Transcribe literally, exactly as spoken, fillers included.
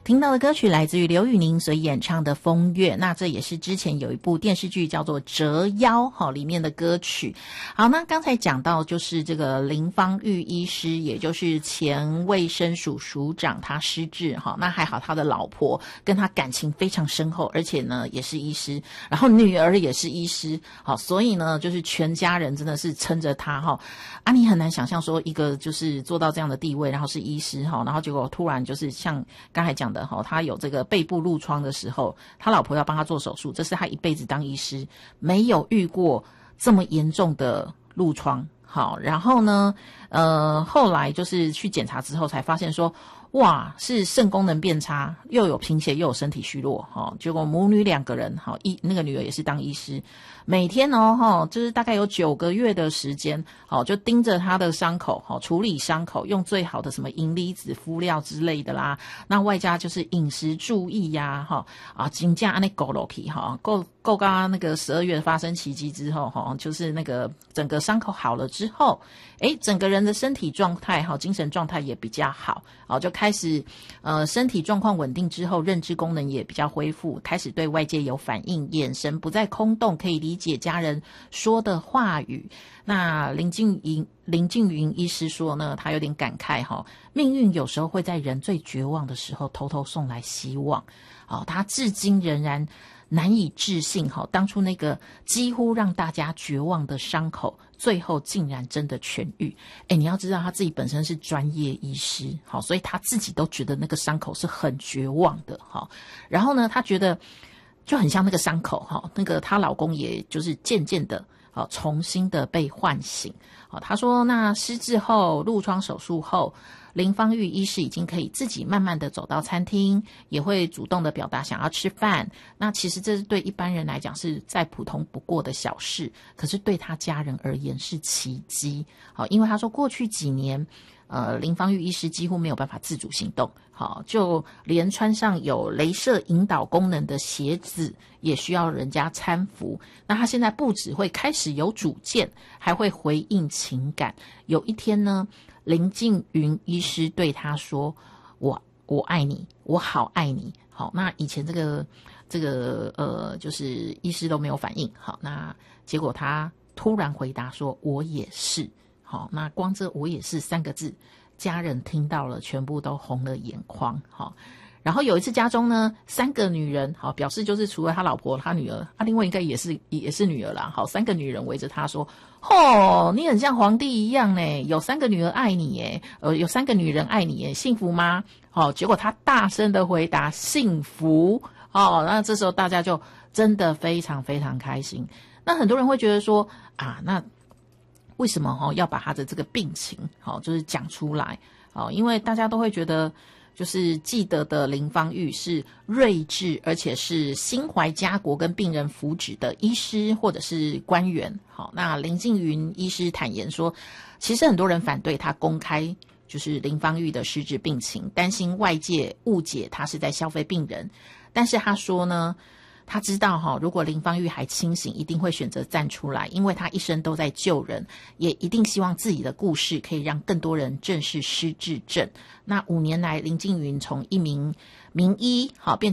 听到的歌曲来自于刘宇宁所演唱的《风月》，那这也是之前有一部电视剧叫做《折腰》好里面的歌曲。好，那刚才讲到就是这个林芳玉医师，也就是前卫生署署长，他失智哈，那还好他的老婆跟他感情非常深厚，而且呢也是医师，然后女儿也是医师，好，所以呢就是全家人真的是撑着他哈。啊，你很难想象说一个就是做到这样的地位，然后是医师哈，然后结果突然就是像刚才讲的哈，他有这个背部褥疮的时候，他老婆要帮他做手术，这是他一辈子当医师没有遇过这么严重的褥疮。好，然后呢呃后来就是去检查之后才发现说，哇，是肾功能变差，又有贫血又有身体虚弱哈、哦。结果母女两个人哈，一那个女儿也是当医师，每天哦哈、哦，就是大概有九个月的时间，好、哦、就盯着她的伤口，好、哦、处理伤口，用最好的什么银离子敷料之类的啦。那外加就是饮食注意呀，哈啊，金价安尼够落去哈，够够刚刚那个十二月发生奇迹之后哈、哦，就是那个整个伤口好了之后，诶，整个人的身体状态哈，精神状态也比较好，好、哦、就开始呃身体状况稳定之后，认知功能也比较恢复，开始对外界有反应，眼神不再空洞，可以理解家人说的话语。那林静云林静云医师说呢，他有点感慨哈，命运有时候会在人最绝望的时候偷偷送来希望。好、哦，他至今仍然难以置信哈，当初那个几乎让大家绝望的伤口，最后竟然真的痊愈。诶，你要知道他自己本身是专业医师，好，所以他自己都觉得那个伤口是很绝望的哈。然后呢，他觉得就很像那个伤口哈，那个她老公也就是渐渐的好重新的被唤醒。好，他说那失智后褥疮手术后，林芳玉医师已经可以自己慢慢的走到餐厅，也会主动的表达想要吃饭。那其实这是对一般人来讲是再普通不过的小事，可是对他家人而言是奇迹。好，因为他说过去几年呃，林芳玉医师几乎没有办法自主行动，好，就连穿上有雷射引导功能的鞋子也需要人家搀扶。那他现在不只会开始有主见，还会回应情感。有一天呢，林静云医师对他说：“我我爱你，我好爱你。”好，那以前这个这个呃，就是医师都没有反应。好，那结果他突然回答说：“我也是。”好，那光这我也是三个字，家人听到了全部都红了眼眶。好，然后有一次家中呢，三个女人，好，表示就是除了他老婆他女儿，啊，另外应该也是也是女儿啦。好，三个女人围着他说：“哦，你很像皇帝一样呢，有三个女儿爱你耶，呃，有三个女人爱你耶，幸福吗？”好，结果他大声的回答：“幸福。”哦，那这时候大家就真的非常非常开心。那很多人会觉得说啊，那为什么哈要把他的这个病情好就是讲出来？好，因为大家都会觉得，就是记得的林芳玉是睿智，而且是心怀家国跟病人福祉的医师或者是官员。好，那林静云医师坦言说，其实很多人反对他公开就是林芳玉的失智病情，担心外界误解他是在消费病人。但是他说呢，他知道哈，如果林芳玉还清醒，一定会选择站出来，因为他一生都在救人，也一定希望自己的故事可以让更多人正视失智症。那五年来，林静云从一名名医好变